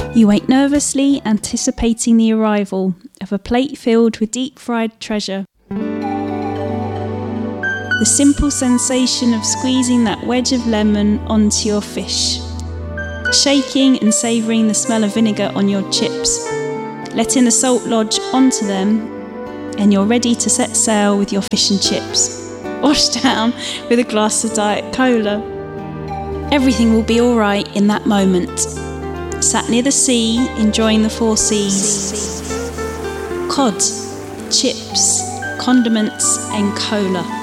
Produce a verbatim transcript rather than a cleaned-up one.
You wait nervously, anticipating the arrival of a plate filled with deep-fried treasure. The simple sensation of squeezing that wedge of lemon onto your fish, shaking and savouring the smell of vinegar on your chips, letting the salt lodge onto them, and you're ready to set sail with your fish and chips, washed down with a glass of Diet Cola. Everything will be all right in that moment. Sat near the sea, enjoying the four seas. Cod, chips, condiments and cola.